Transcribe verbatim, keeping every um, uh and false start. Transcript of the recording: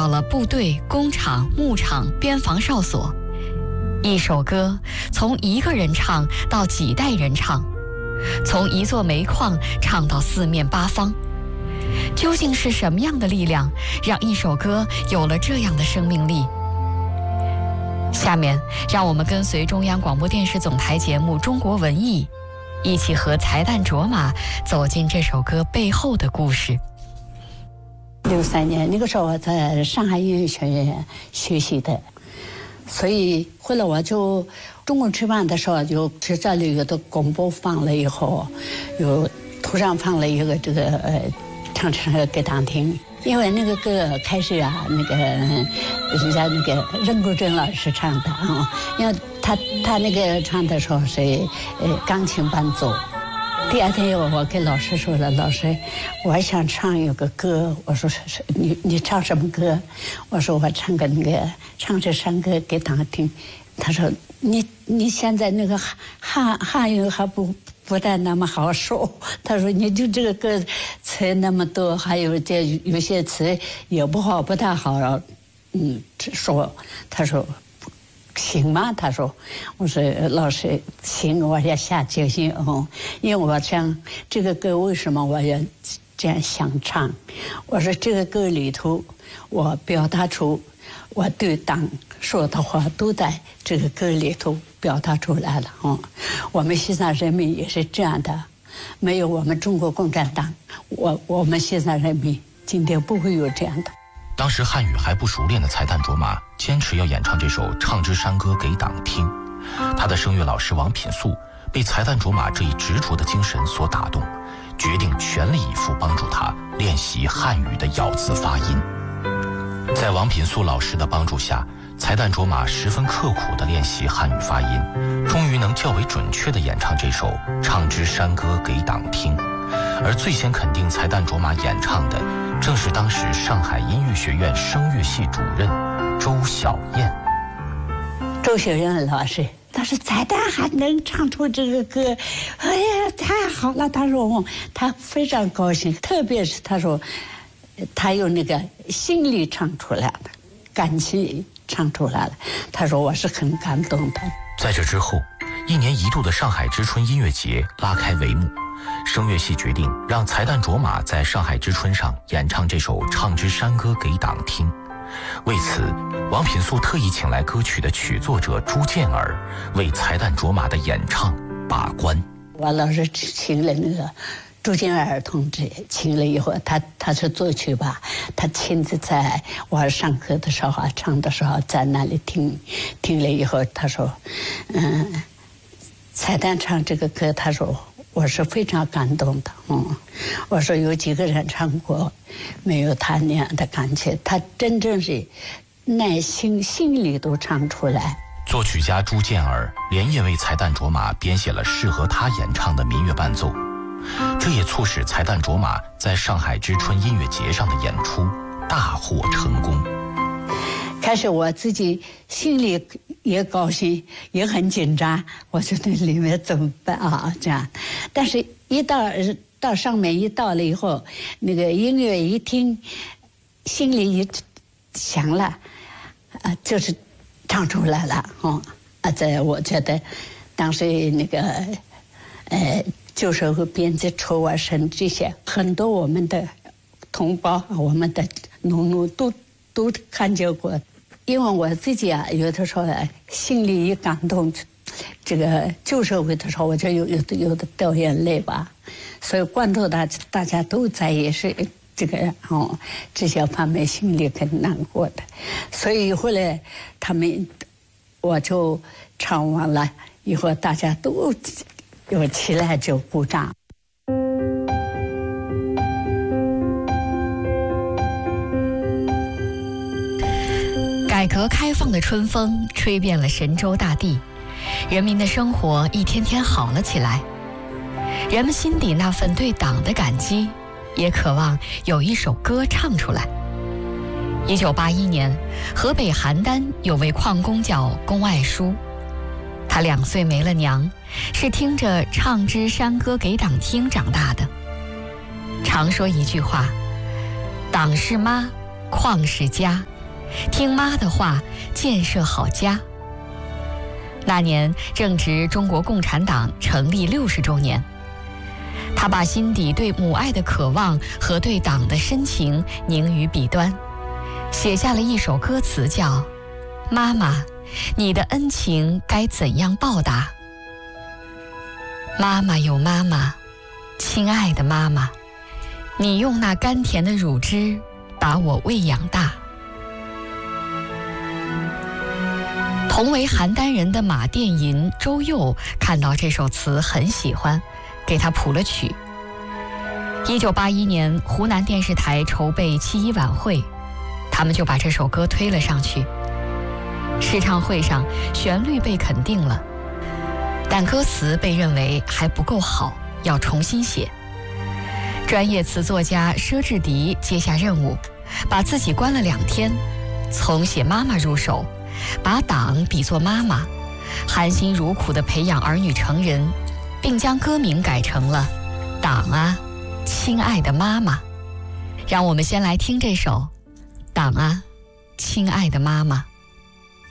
到了部队、工厂、牧场、边防哨所。一首歌从一个人唱到几代人唱，从一座煤矿唱到四面八方。究竟是什么样的力量，让一首歌有了这样的生命力？下面让我们跟随中央广播电视总台节目《中国文艺》，一起和财旦卓玛走进这首歌背后的故事。 六三年那个时候我在上海音乐学院学习的，所以后来我就中午吃饭的时候，就学校里有的广播放了以后，有突然放了一个这个呃唱唱歌给他听。因为那个歌开始啊，那个人家那个任国珍老师唱的啊，因为他他那个唱的时候是呃钢琴伴奏。第二天我跟老师说了，老师，我还想唱一个歌。我说是是，你你唱什么歌？我说我唱个那个唱这山歌给他听。他说你你现在那个汉汉语还不不但那么好说，他说你就这个歌词那么多，还有这有些词也不好，不太好，嗯，说。他说行吗？他说，我说老师行，我要下决心哦，因为我想这个歌为什么我要这样想唱？我说这个歌里头，我表达出我对党说的话都在这个歌里头表达出来了哦。我们西藏人民也是这样的，没有我们中国共产党，我我们西藏人民今天不会有这样的。 当时汉语还不熟练的财旦卓玛坚持要演唱这首《唱支山歌给党听》，他的声乐老师王品素被财旦卓玛这一执着的精神所打动，决定全力以赴帮助他练习汉语的咬字发音。在王品素老师的帮助下，财旦卓玛十分刻苦地练习汉语发音，终于能较为准确地演唱这首《唱支山歌给党听》。而最先肯定财旦卓玛演唱的，正是当时上海音乐学院声乐系主任周小燕。 周小燕老师，他说财旦还能唱出这个歌，哎呀，太好了！他说我他非常高兴，特别是他说他用那个心里唱出来了，感情唱出来了。他说我是很感动的。 在这之后，一年一度的上海之春音乐节拉开帷幕。声乐系决定让财旦卓玛在上海之春上演唱这首《唱支山歌给党听》。为此，王品素特意请来歌曲的曲作者朱建尔为财旦卓玛的演唱把关。 我老是请了那个朱建尔同志，请了以后，他他是作曲吧，他亲自在我上课的时候唱的时候在那里听，听了以后，他说，嗯，财旦唱这个歌，他说。我是非常感动的，嗯，我说有几个人唱过，没有他那样的感觉，他真正是耐心心里都唱出来。 作曲家朱建尔连夜为财旦卓玛编写了适合他演唱的民乐伴奏，这也促使财旦卓玛在上海之春音乐节上的演出大获成功。 开始我自己心里也高兴，也很紧张，我说那里面怎么办啊？这样，但是一到到上面一到了以后，那个音乐一听，心里一响了，啊，就是唱出来了，哦，啊，这我觉得，当时那个，呃，就是和编子筹啊、省这些很多我们的同胞、我们的农奴都都看见过。因为我自己啊，有的时候心里一感动，这个旧社会的时候，我就有有的有的掉眼泪吧。所以关注大大家都在也是这个哦这些方面，心里很难过的。所以后来他们我就唱完了以后，大家都有起来就鼓掌。 改革开放的春风吹遍了神州大地，人民的生活一天天好了起来。人们心底那份对党的感激，也渴望有一首歌唱出来。一九八一年，河北邯郸有位矿工叫龚爱书，他两岁没了娘，是听着《唱支山歌给党听》长大的。常说一句话：党是妈，矿是家。 听妈的话，建设好家。那年正值中国共产党成立六十周年，他把心底对母爱的渴望和对党的深情凝于笔端，写下了一首歌词，叫《妈妈，你的恩情该怎样报答》。妈妈有妈妈，亲爱的妈妈，你用那甘甜的乳汁把我喂养大。同为邯郸人的马殿吟、周佑看到这首词很喜欢，给他谱了曲。一九八一年，湖南电视台筹备七一晚会，他们就把这首歌推了上去。试唱会上，旋律被肯定了，但歌词被认为还不够好，要重新写。专业词作家佘志迪接下任务，把自己关了两天，从写妈妈入手，把党比作妈妈，含辛茹苦地培养儿女成人，并将歌名改成了《党啊，亲爱的妈妈》。让我们先来听这首《党啊，亲爱的妈妈》。